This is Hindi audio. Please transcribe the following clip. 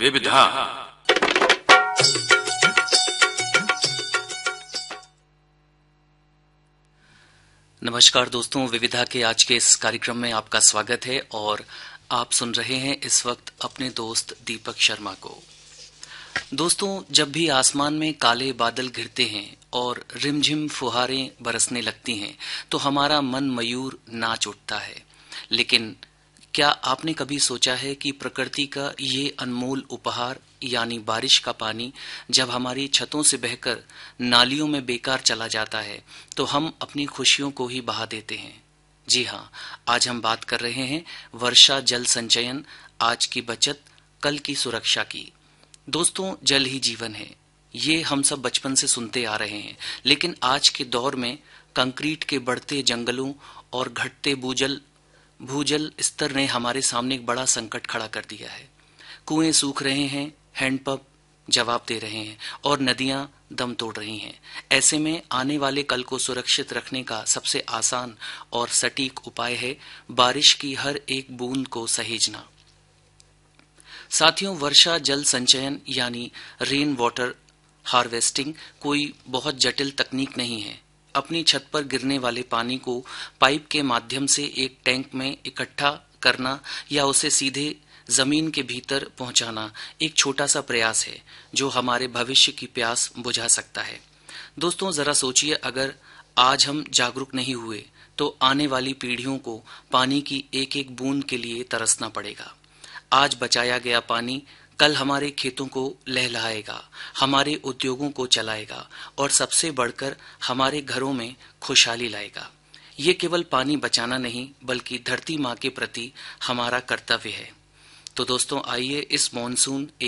विविधा। नमस्कार दोस्तों, विविधा के आज के इस कार्यक्रम में आपका स्वागत है और आप सुन रहे हैं इस वक्त अपने दोस्त दीपक शर्मा को। दोस्तों, जब भी आसमान में काले बादल घिरते हैं और रिमझिम फुहारें बरसने लगती हैं तो हमारा मन मयूर नाच उठता है। लेकिन क्या आपने कभी सोचा है कि प्रकृति का ये अनमोल उपहार यानी बारिश का पानी जब हमारी छतों से बहकर नालियों में बेकार चला जाता है तो हम अपनी खुशियों को ही बहा देते हैं। जी हाँ, आज हम बात कर रहे हैं वर्षा जल संचयन, आज की बचत कल की सुरक्षा की। दोस्तों, जल ही जीवन है, ये हम सब बचपन से सुनते आ रहे हैं। लेकिन आज के दौर में कंक्रीट के बढ़ते जंगलों और घटते भूजल स्तर ने हमारे सामने एक बड़ा संकट खड़ा कर दिया है। कुएं सूख रहे हैं, हैंडपंप जवाब दे रहे हैं और नदियां दम तोड़ रही हैं। ऐसे में आने वाले कल को सुरक्षित रखने का सबसे आसान और सटीक उपाय है बारिश की हर एक बूंद को सहेजना। साथियों, वर्षा जल संचयन यानी रेन वाटर हार्वेस्टिंग कोई बहुत जटिल तकनीक नहीं है। अपनी छत पर गिरने वाले पानी को पाइप के माध्यम से एक टैंक में इकट्ठा करना या उसे सीधे जमीन के भीतर पहुंचाना एक छोटा सा प्रयास है जो हमारे भविष्य की प्यास बुझा सकता है। दोस्तों, जरा सोचिए, अगर आज हम जागरूक नहीं हुए तो आने वाली पीढ़ियों को पानी की एक एक बूंद के लिए तरसना पड़ेगा। आज बचाया गया पानी कल हमारे खेतों को लहलहाएगा, हमारे उद्योगों को चलाएगा और सबसे बढ़कर हमारे घरों में खुशहाली लाएगा। ये केवल पानी बचाना नहीं बल्कि धरती माँ के प्रति हमारा कर्तव्य है। तो दोस्तों, आइए इस मॉनसून